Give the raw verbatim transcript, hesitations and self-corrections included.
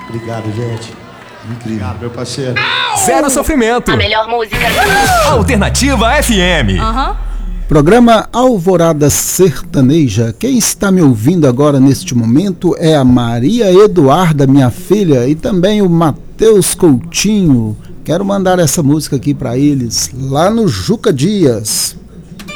Obrigado, gente. Incrível. Obrigado, meu parceiro. Zero sofrimento. A melhor música. Alternativa F M. Aham. Uhum. Programa Alvorada Sertaneja. Quem está me ouvindo agora neste momento é a Maria Eduarda, minha filha, e também o Matheus Coutinho. Quero mandar essa música aqui para eles, lá no Juca Dias.